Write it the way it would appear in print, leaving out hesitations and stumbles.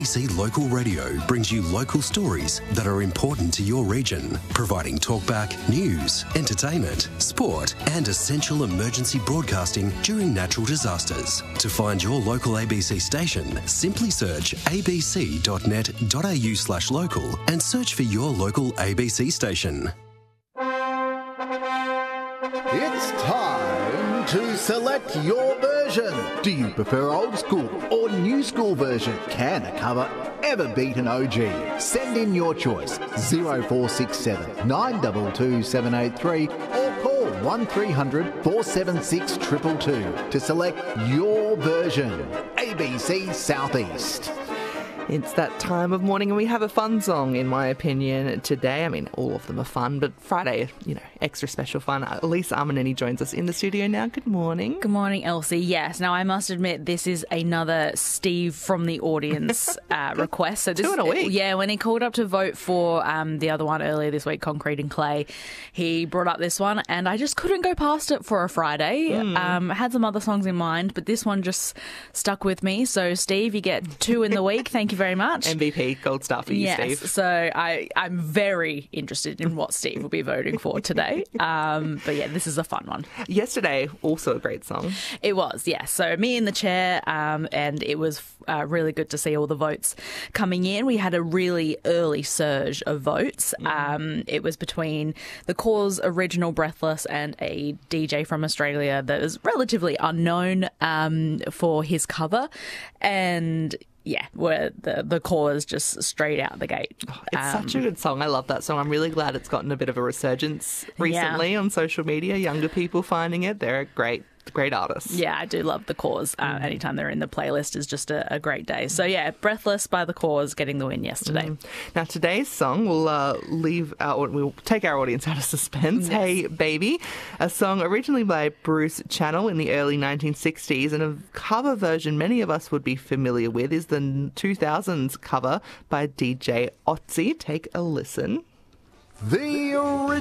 ABC Local Radio brings you local stories that are important to your region, providing talkback, news, entertainment, sport and essential emergency broadcasting during natural disasters. To find your local ABC station, simply search abc.net.au/local and search for your local ABC station. It's time to select your version. Do you prefer old school or new school version? Can a cover ever beat an OG? Send in your choice 0467 922 783 or call 1300 476 222 to select your version. ABC Southeast. It's that time of morning and we have a fun song, in my opinion, today. I mean, all of them are fun, but Friday, extra special fun. Elise Armanini joins us in the studio now. Good morning. Good morning, Elsie. Yes, now I must admit this is another Steve from the audience request. So this, 2 in a week. Yeah, when he called up to vote for the other one earlier this week, Concrete and Clay, he brought up this one and I just couldn't go past it for a Friday. Had some other songs in mind, but this one just stuck with me. So Steve, you get 2 in the week. Thank you very much. MVP, gold star for you, yes, Steve. So I'm very interested in what Steve will be voting for today. But yeah, this is a fun one. Yesterday, also a great song. It was, yes. So me in the chair, and it was really good to see all the votes coming in. We had a really early surge of votes. It was between the Cause original Breathless and a DJ from Australia that is relatively unknown for his cover. And yeah, where the Cause just straight out the gate. It's such a good song. I love that song. I'm really glad it's gotten a bit of a resurgence recently on social media. Younger people finding it. They're great artists. Yeah, I do love the Cause. Anytime they're in the playlist is just a great day. So yeah, Breathless by the Cause getting the win yesterday. Now today's song we'll take our audience out of suspense. Yes. Hey Baby, a song originally by Bruce Channel in the early 1960s, and a cover version many of us would be familiar with is the 2000s cover by DJ Otzi. Take a listen. The